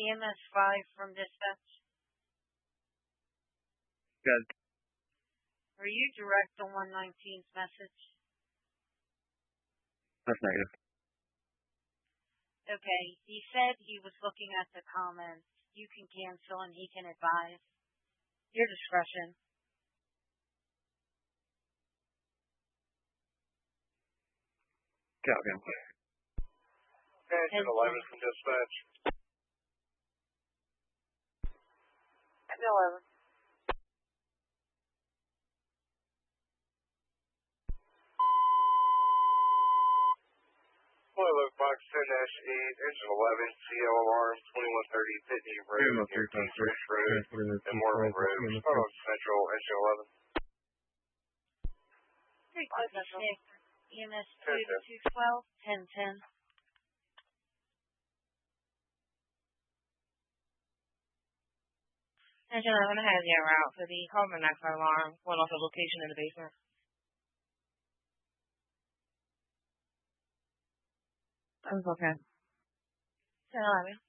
EMS 5 from dispatch. Good. Are you direct on 119's message? That's negative. Okay, he said he was looking at the comments. You can cancel and he can advise. Your discretion. Copy. Engine 11 from dispatch. Engine 11. Look, box 10-8, engine 11, CO alarm, 2130 Pitney Road, near Kings Ridge Road, and Moreland Road. Start on Central, engine 11. 356, EMS 2 to 212, 1010. Engine 11 has your route for the carbon monoxide alarm, going off the location in the basement. That was okay. 1011.